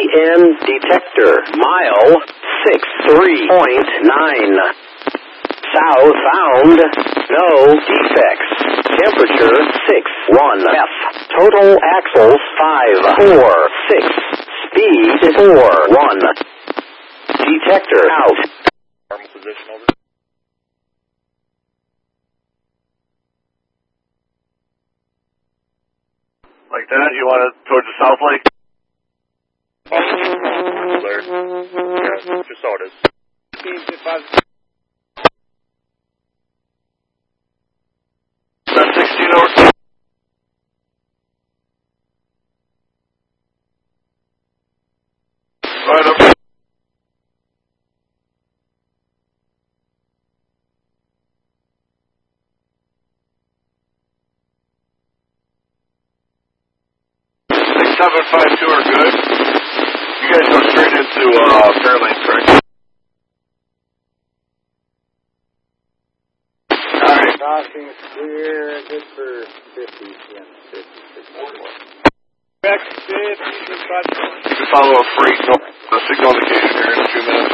EN detector. Mile 63.9. Southbound. No defects. Temperature 6-1 F. Total axles 5-4-6. Speed 4-1. Detector out. Normal position over. Like that? You want it towards the south lake? Clear. Yeah, just saw it is. 16 over. Right up. Seven 5-2 are good. You guys go straight into Fairlane Creek. Alright. Crossing is clear, good for 50, yeah, 56. Back to 50, you can follow a freight signal indication here in a few minutes.